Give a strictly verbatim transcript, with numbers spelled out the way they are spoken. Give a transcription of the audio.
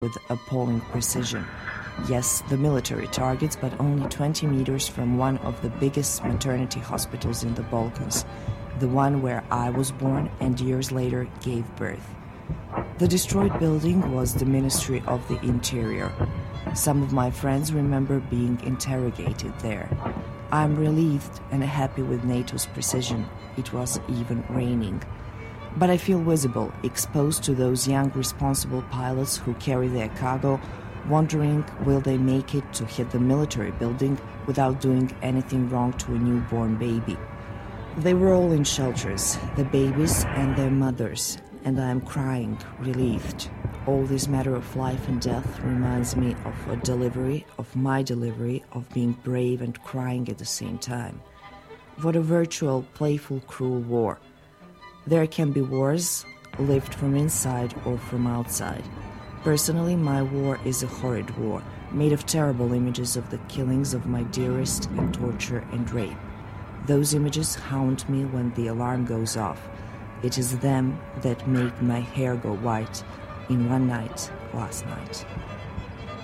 with appalling precision. Yes, the military targets, but only twenty meters from one of the biggest maternity hospitals in the Balkans, the one where I was born and years later gave birth. The destroyed building was the Ministry of the Interior. Some of my friends remember being interrogated there. I'm relieved and happy with NATO's precision. It was even raining. But I feel visible, exposed to those young responsible pilots who carry their cargo, wondering will they make it to hit the military building without doing anything wrong to a newborn baby. They were all in shelters, the babies and their mothers, and I am crying, relieved. All this matter of life and death reminds me of a delivery, of my delivery, of being brave and crying at the same time. What a virtual, playful, cruel war. There can be wars lived from inside or from outside. Personally, my war is a horrid war, made of terrible images of the killings of my dearest and torture and rape. Those images haunt me when the alarm goes off. It is them that make my hair go white in one night last night.